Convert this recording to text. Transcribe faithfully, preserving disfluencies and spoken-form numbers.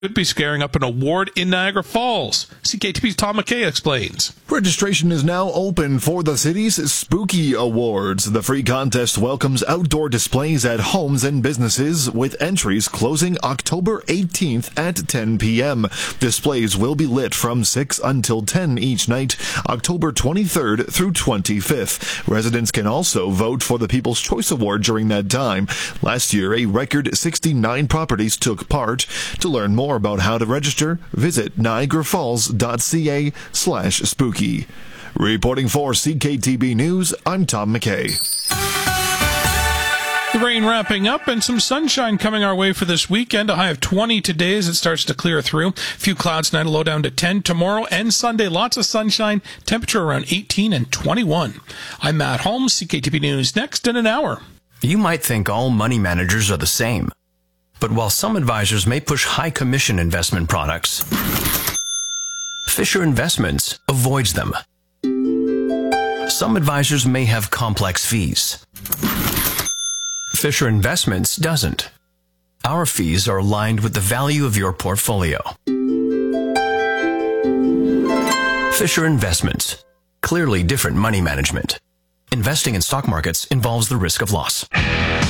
could be scaring up an award in Niagara Falls. C K T V's Tom McKay explains. Registration is now open for the city's Spooky Awards. The free contest welcomes outdoor displays at homes and businesses, with entries closing October eighteenth at ten p.m. Displays will be lit from six until ten each night, October twenty-third through twenty-fifth. Residents can also vote for the People's Choice Award during that time. Last year, a record sixty-nine properties took part. To learn more about how to register, visit niagarafalls.ca slash spooky. Reporting for C K T B News, I'm Tom McKay. The rain wrapping up and some sunshine coming our way for this weekend. A high of twenty today as it starts to clear through. A few clouds tonight, a low down to ten. Tomorrow and Sunday, lots of sunshine. Temperature around eighteen and twenty-one. I'm Matt Holmes, C K T B News, next in an hour. You might think all money managers are the same. But while some advisors may push high commission investment products, Fisher Investments avoids them. Some advisors may have complex fees. Fisher Investments doesn't. Our fees are aligned with the value of your portfolio. Fisher Investments. Clearly different money management. Investing in stock markets involves the risk of loss.